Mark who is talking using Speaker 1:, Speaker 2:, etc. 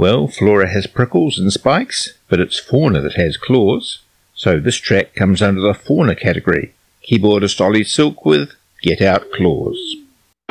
Speaker 1: Well, Flora has prickles and spikes, but it's Fauna that has claws. So this track comes under the Fauna category. Keyboardist Ollie Silk with Get Out Claws.